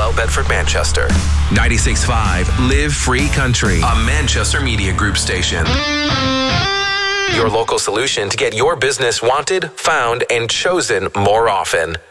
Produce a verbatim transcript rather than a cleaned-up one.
Bell Bedford, Manchester. ninety-six point five Live Free Country, a Manchester Media Group station. Your local solution to get your business wanted, found, and chosen more often.